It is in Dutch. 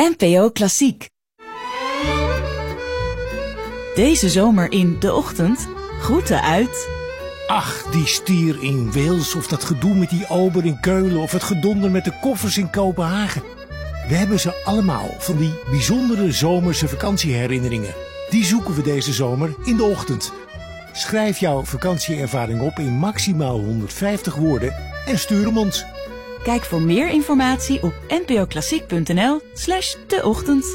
NPO Klassiek. Deze zomer in De Ochtend, groeten uit... Ach, die stier in Wales of dat gedoe met die ober in Keulen of het gedonder met de koffers in Kopenhagen. We hebben ze allemaal, van die bijzondere zomerse vakantieherinneringen. Die zoeken we deze zomer in De Ochtend. Schrijf jouw vakantieervaring op in maximaal 150 woorden en stuur hem ons. Kijk voor meer informatie op npoklassiek.nl/deochtend.